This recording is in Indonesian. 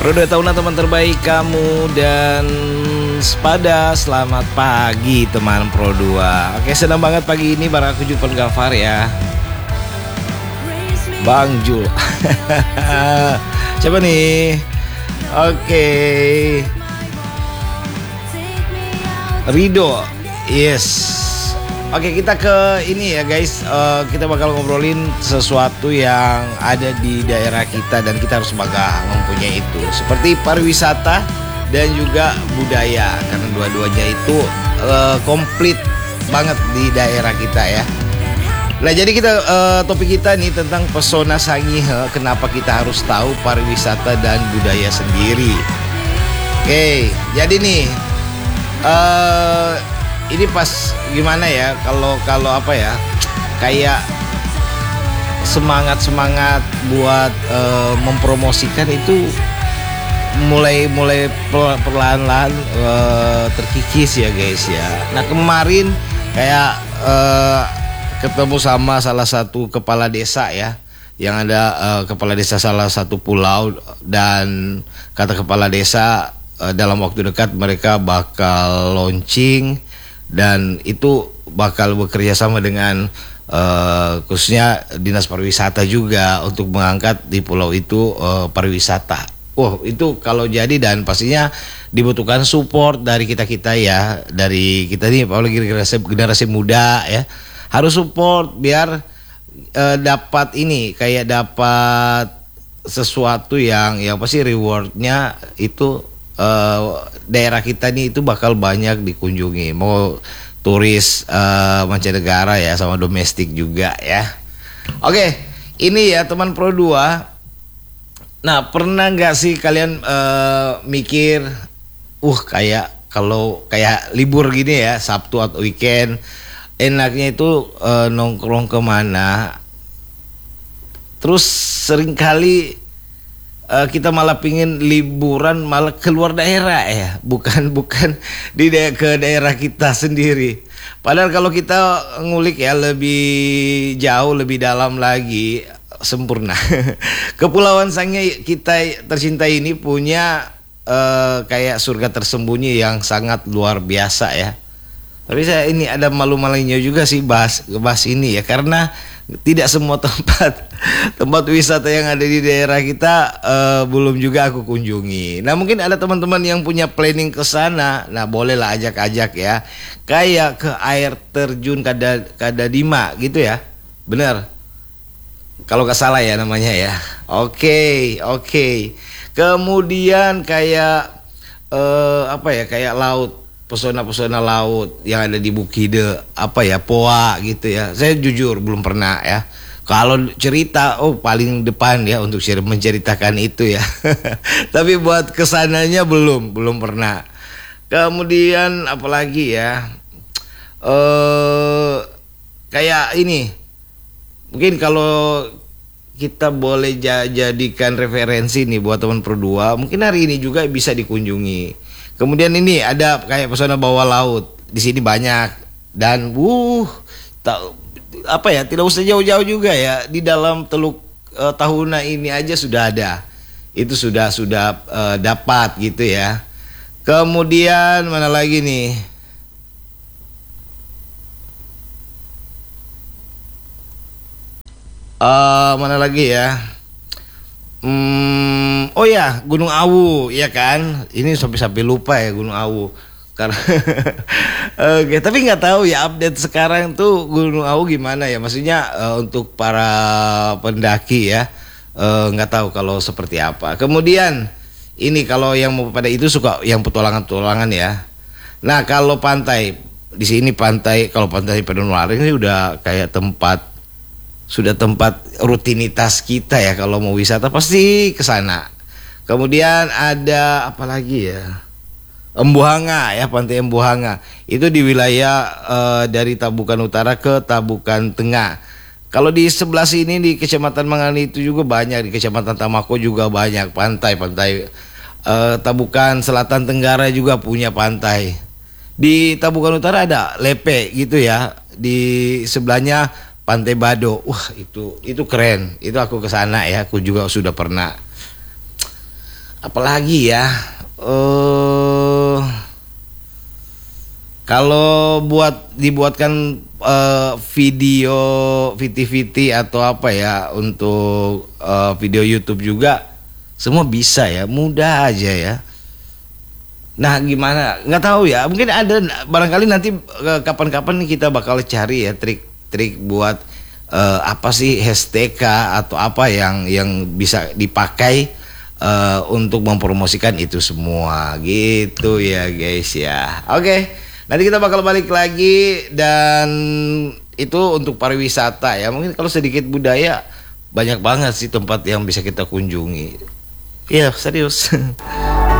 Pro 2 tahunan teman terbaik kamu dan sepada selamat pagi teman Pro 2. Oke, senang banget pagi ini bareng aku Jupon Gafar ya, Bang Jul. Coba nih. Oke, Rido. Yes. Oke, kita ke ini ya guys. Kita bakal ngobrolin sesuatu yang ada di daerah kita dan kita harus bangga mempunyai itu, seperti pariwisata dan juga budaya, karena dua-duanya itu komplit banget di daerah kita ya. Nah, jadi kita topik kita nih tentang pesona Sangihe. Kenapa kita harus tahu pariwisata dan budaya sendiri? Oke, jadi nih ini pas gimana ya, kalau apa ya, kayak semangat buat mempromosikan itu mulai perlahan-lahan terkikis ya guys ya. Nah, kemarin kayak ketemu sama salah satu kepala desa ya, yang ada kepala desa salah satu pulau, dan kata kepala desa dalam waktu dekat mereka bakal launching dan itu bakal bekerja sama dengan khususnya dinas pariwisata juga untuk mengangkat di pulau itu pariwisata. Itu kalau jadi, dan pastinya dibutuhkan support dari kita ya, dari kita nih apalagi generasi muda ya, harus support biar dapat ini, kayak dapat sesuatu yang pasti rewardnya itu daerah kita nih itu bakal banyak dikunjungi, mau turis mancanegara ya sama domestik juga ya. Oke, ini ya teman Pro 2. Nah, pernah nggak sih kalian mikir kayak libur gini ya, Sabtu atau weekend, enaknya itu nongkrong kemana? Terus seringkali kita malah pingin liburan malah keluar daerah ya, bukan ke daerah kita sendiri. Padahal kalau kita ngulik ya lebih jauh, lebih dalam lagi, sempurna. Kepulauan Sangihe kita tercinta ini punya kayak surga tersembunyi yang sangat luar biasa ya. Tapi saya ini ada malu-malunya juga sih bahas ini ya, karena tidak semua tempat wisata yang ada di daerah kita belum juga aku kunjungi. Nah, mungkin ada teman-teman yang punya planning ke sana. Nah, bolehlah ajak ya. Kayak ke air terjun Kadadima gitu ya. Bener, kalau gak salah ya namanya ya. Oke. Kemudian kayak kayak laut, pesona laut yang ada di Bukide, Poa gitu ya. Saya jujur belum pernah ya. Kalau cerita paling depan ya untuk menceritakan itu ya. Tapi buat kesananya belum pernah. Kemudian apalagi ya, kayak ini, mungkin kalau kita boleh jadikan referensi nih buat teman Pro 2, mungkin hari ini juga bisa dikunjungi. Kemudian ini ada kayak pesona bawah laut. Di sini banyak, dan tidak usah jauh-jauh juga ya. Di dalam Teluk Tahuna ini aja sudah ada. Itu sudah dapat gitu ya. Kemudian mana lagi nih? Mana lagi ya? Gunung Awu ya kan. Ini sampai lupa ya Gunung Awu karena oke, tapi nggak tahu ya update sekarang tuh Gunung Awu gimana ya, maksudnya untuk para pendaki ya, nggak tahu kalau seperti apa. Kemudian ini kalau yang mau pada itu suka yang petualangan ya. Nah, kalau pantai di sini kalau pantai Pedonwaring ini udah kayak tempat rutinitas kita ya. Kalau mau wisata pasti ke sana. Kemudian ada apa lagi ya? Embuhanga ya, Pantai Embuhanga. Itu di wilayah dari Tabukan Utara ke Tabukan Tengah. Kalau di sebelah sini di Kecamatan Mangani itu juga banyak, di Kecamatan Tamako juga banyak pantai. Tabukan Selatan Tenggara juga punya pantai. Di Tabukan Utara ada Lepe gitu ya. Di sebelahnya Pantai Bado. Itu keren. Itu aku ke sana ya, aku juga sudah pernah. Apalagi ya, kalau dibuatkan video VT atau apa ya untuk video YouTube juga, semua bisa ya, mudah aja ya. Nah gimana? Nggak tahu ya. Mungkin ada, barangkali nanti kapan-kapan kita bakal cari ya trik-trik buat apa sih hashtag atau apa yang bisa dipakai untuk mempromosikan itu semua gitu ya guys ya. Oke, nanti kita bakal balik lagi, dan itu untuk pariwisata ya. Mungkin kalau sedikit budaya, banyak banget sih tempat yang bisa kita kunjungi. Iya serius.